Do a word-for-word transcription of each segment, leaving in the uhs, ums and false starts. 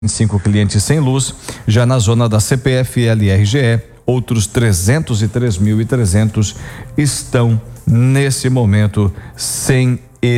vinte e cinco clientes sem luz. Já na zona da C P F L R G E, outros trezentos e três mil e trezentos estão nesse momento sem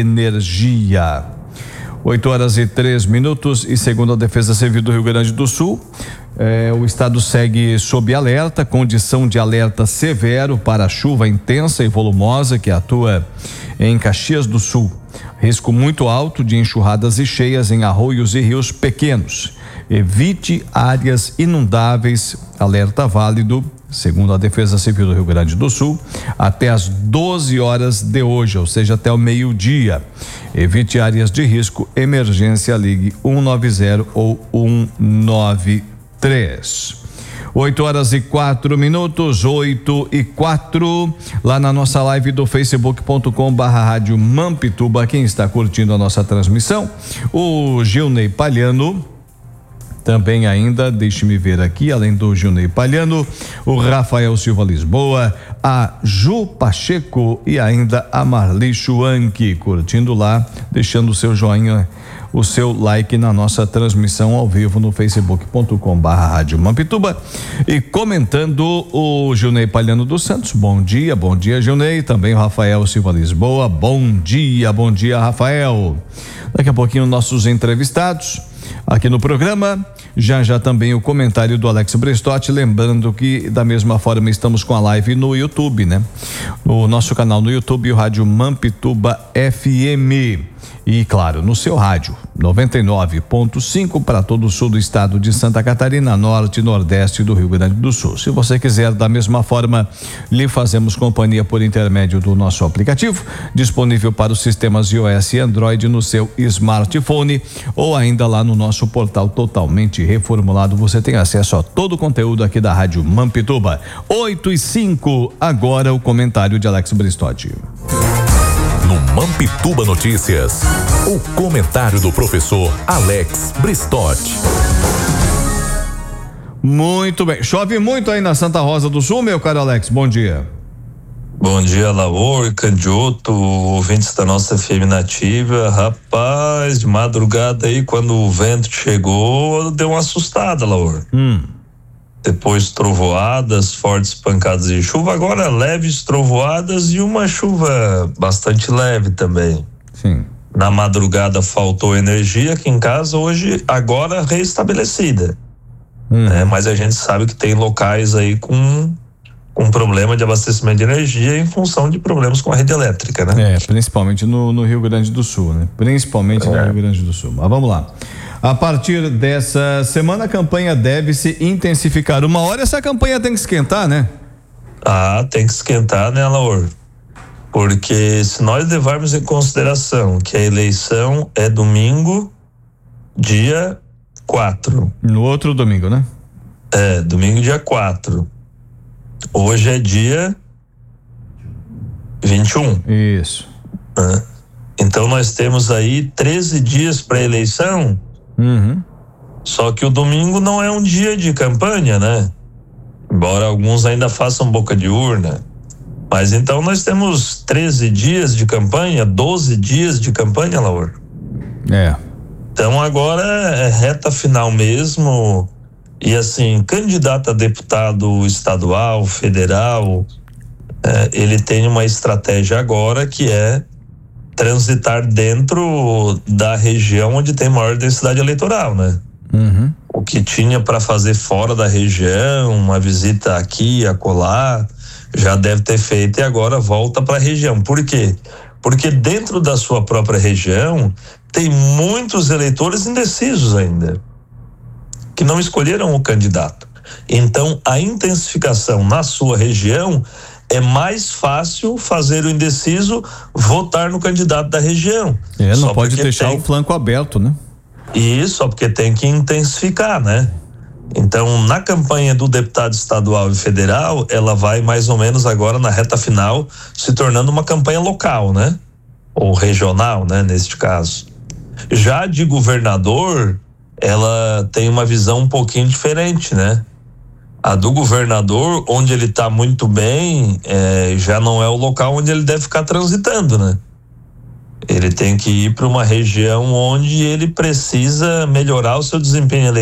energia. oito horas e três minutos e segundo a Defesa Civil do Rio Grande do Sul, eh, o estado segue sob alerta, condição de alerta severo para chuva intensa e volumosa que atua em Caxias do Sul. Risco muito alto de enxurradas e cheias em arroios e rios pequenos. Evite áreas inundáveis. Alerta válido, segundo a Defesa Civil do Rio Grande do Sul, até às doze horas de hoje, ou seja, até o meio-dia. Evite áreas de risco. Emergência, ligue um nove zero ou um nove três. oito horas e quatro minutos, oito e quatro, lá na nossa live do facebook ponto com barra rádio Mampituba. Quem está curtindo a nossa transmissão? O Gilney Palhano. Também ainda, deixe-me ver aqui, além do Gilney Palhano, o Rafael Silva Lisboa, a Ju Pacheco e ainda a Marli Schwank, curtindo lá, deixando o seu joinha, o seu like na nossa transmissão ao vivo no facebook ponto com barra rádio Mampituba e comentando o Gilney Palhano dos Santos. Bom dia, bom dia, Gilney. Também o Rafael Silva Lisboa. Bom dia, bom dia, Rafael. Daqui a pouquinho nossos entrevistados aqui no programa. Já já também o comentário do Alex Bristotti, lembrando que da mesma forma estamos com a live no YouTube, né? No nosso canal no YouTube, o Rádio Mampituba F M. E claro, no seu rádio, noventa e nove ponto cinco para todo o sul do estado de Santa Catarina, norte e nordeste do Rio Grande do Sul. Se você quiser, da mesma forma, lhe fazemos companhia por intermédio do nosso aplicativo, disponível para os sistemas iOS e Android no seu smartphone, ou ainda lá no nosso portal totalmente reformulado. Você tem acesso a todo o conteúdo aqui da Rádio Mampituba. oito e cinco, agora o comentário de Alex Bristotti. No Mampituba Notícias, o comentário do professor Alex Bristotti. Muito bem, chove muito aí na Santa Rosa do Sul, meu caro Alex, bom dia. Bom dia, Laor, Candioto, ouvintes da nossa F M Nativa. Rapaz, de madrugada aí, quando o vento chegou, deu uma assustada, Laor. Hum. Depois trovoadas, fortes pancadas de chuva, agora leves trovoadas e uma chuva bastante leve também. Sim. Na madrugada faltou energia aqui em casa, hoje, agora reestabelecida. Hum. É, mas a gente sabe que tem locais aí com, com problema de abastecimento de energia em função de problemas com a rede elétrica, né? É, principalmente no, no Rio Grande do Sul, né? Principalmente é. no Rio Grande do Sul. Mas vamos lá. A partir dessa semana a campanha deve se intensificar. Uma hora essa campanha tem que esquentar, né? Ah, tem que esquentar, né, Laor? Porque se nós levarmos em consideração que a eleição é domingo, dia quatro. No outro domingo, né? É, domingo dia quatro. Hoje é dia vinte e um. Isso. Né? Então nós temos aí treze dias para a eleição. Uhum. Só que o domingo não é um dia de campanha, né? Embora alguns ainda façam boca de urna. Mas então nós temos treze dias de campanha, doze dias de campanha, Laur. É. Então agora é reta final mesmo. E assim, candidato a deputado estadual, federal, é, ele tem uma estratégia agora que é transitar dentro da região onde tem maior densidade eleitoral, né? Uhum. O que tinha para fazer fora da região, uma visita aqui e acolá, já deve ter feito e agora volta para a região. Por quê? Porque dentro da sua própria região tem muitos eleitores indecisos ainda, que não escolheram o candidato. Então, a intensificação na sua região é mais fácil fazer o indeciso votar no candidato da região. É, não pode deixar tem... o flanco aberto, né? Isso, só porque tem que intensificar, né? Então, na campanha do deputado estadual e federal, ela vai mais ou menos agora na reta final, se tornando uma campanha local, né? Ou regional, né? Neste caso. Já de governador, ela tem uma visão um pouquinho diferente, né? A do governador, onde ele está muito bem, é, já não é o local onde ele deve ficar transitando, né? Ele tem que ir para uma região onde ele precisa melhorar o seu desempenho